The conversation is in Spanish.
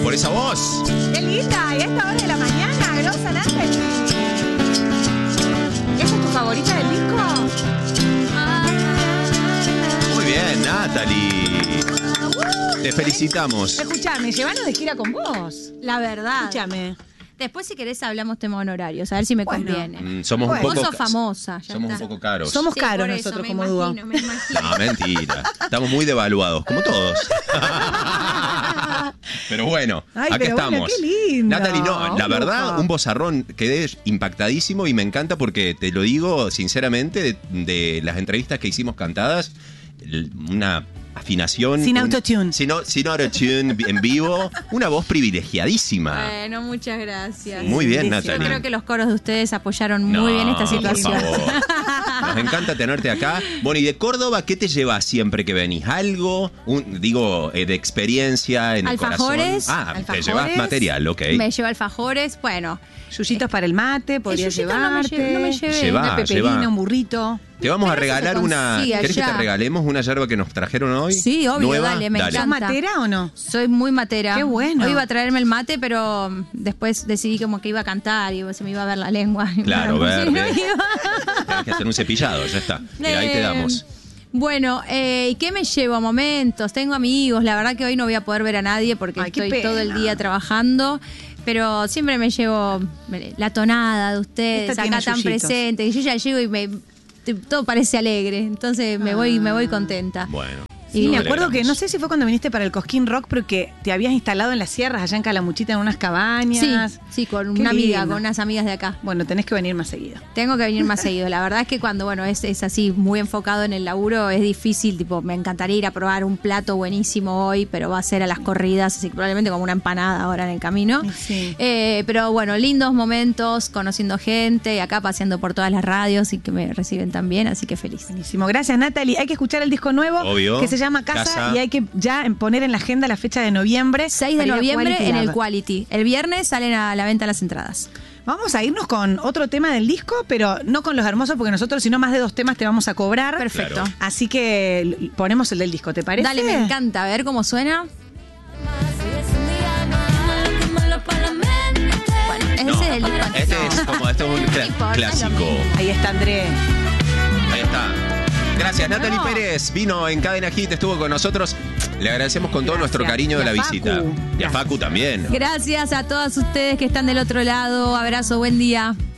por esa voz. ¡Qué linda! Y a esta hora de la mañana, grosa Natalie. ¿Esa es tu favorita del disco? Muy bien, Natalie. Te felicitamos. Escuchame, llévanos de gira con vos. La verdad. Escúchame. Después, si querés, hablamos tema honorarios. A ver si me conviene. Somos un Vos poco... sos famosa. Ya Somos está. un poco caros. Somos Sí, caros por eso, nosotros me como imagino, dúo. me imagino. No, mentira. Estamos muy devaluados, como todos. Pero bueno, Ay, acá pero bueno, estamos. qué lindo. Natalie, no, la Un verdad, lujo. un vozarrón, quedé impactadísimo y me encanta porque te lo digo sinceramente, de las entrevistas que hicimos cantadas, una afinación. Sin autotune. Sin autotune en vivo, una voz privilegiadísima. Bueno, muchas gracias. Muy bien, Yo Yo Natalie. creo que los coros de ustedes apoyaron muy No, bien esta por situación. favor. Nos encanta tenerte acá. Bueno, y de Córdoba, ¿qué te llevas siempre que venís? ¿Algo? De experiencia en Alfajores. el corazón. Te Alfajores. llevas material, ok. Me llevo alfajores. Bueno, Yuyitos para el mate, podrías yuyito no me llevarte. no me llevé. Lleva. Una peperina, lleva. un burrito. Te vamos a Pero eso se regalar una... consigue ¿Querés que te allá. regalemos una yerba que nos trajeron hoy? Sí, obvio, ¿Nueva? dale, me ¿Sos encanta. matera o no? Soy muy matera. Qué bueno. Hoy iba a traerme el mate, pero después decidí como que iba a cantar y se me iba a ver la lengua. Claro, Bueno, verde. sí, no iba. Tenés que hacer un cepillado, ya está. Mira, ahí te damos. Bueno, ¿y qué me llevo? Momentos, tengo amigos. La verdad que hoy no voy a poder ver a nadie porque Ay, qué estoy todo el pena. día trabajando. Pero siempre me llevo la tonada de ustedes Esta acá tiene tan yuyitos. presente. Y yo ya llego y todo parece alegre. Entonces me voy contenta. Bueno. Sí, nos me acuerdo que, alegramos. no sé si fue cuando viniste para el Cosquín Rock, pero que te habías instalado en las sierras, allá en Calamuchita, en unas cabañas. Sí, con Qué una amiga, lindo. con unas amigas de acá. Bueno, tenés que venir más seguido. Tengo que venir más seguido. La verdad es que cuando, bueno, es así, muy enfocado en el laburo, es difícil. Tipo, me encantaría ir a probar un plato buenísimo hoy, pero va a ser a las corridas, así que probablemente como una empanada ahora en el camino. Sí. Pero bueno, lindos momentos, conociendo gente, acá paseando por todas las radios y que me reciben tan bien, así que feliz. Buenísimo. Gracias, Natalie. Hay que escuchar el disco nuevo Obvio. que se llama Casa y hay que ya poner en la agenda la fecha de noviembre. 6 de para ir a noviembre Quality en el Lab. Quality. El viernes salen a la venta las entradas. Vamos a irnos con otro tema del disco, pero no con Los Hermosos, porque nosotros, si no más de 2 temas, te vamos a cobrar. Perfecto. Claro. Así que ponemos el del disco, ¿te parece? Dale, me encanta. A ver cómo suena. Bueno, ese No, es el disco. este es un importa, clásico. Ahí está André. Ahí está. Gracias, Natalie Pérez. Vino en Cadena Hit, estuvo con nosotros. Le agradecemos con todo Gracias. nuestro cariño de Y a la Facu. visita. Y a Facu también. Gracias a todos ustedes que están del otro lado. Abrazo, buen día.